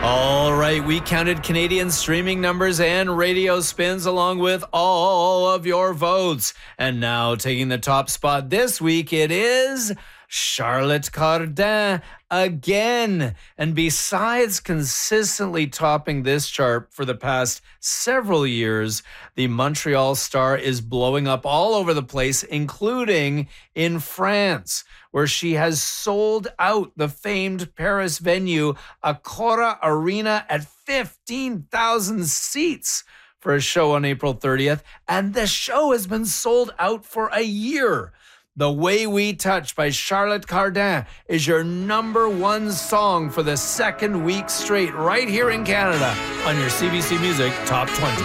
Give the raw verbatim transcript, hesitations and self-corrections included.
All right, we counted Canadian streaming numbers and radio spins along with all of your votes. And now taking the top spot this week, it is Charlotte Cardin again. And besides consistently topping this chart for the past several years, the Montreal star is blowing up all over the place, including in France, where she has sold out the famed Paris venue, Accor Arena, at fifteen thousand seats for a show on April thirtieth. And the show has been sold out for a year. The Way We Touch by Charlotte Cardin is your number one song for the second week straight right here in Canada on your C B C Music Top twenty.